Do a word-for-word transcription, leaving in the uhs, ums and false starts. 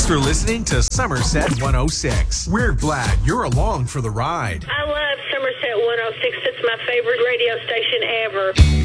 for listening to Somerset one oh six. We're glad you're along for the ride. I love Somerset one oh six. It's my favorite radio station ever.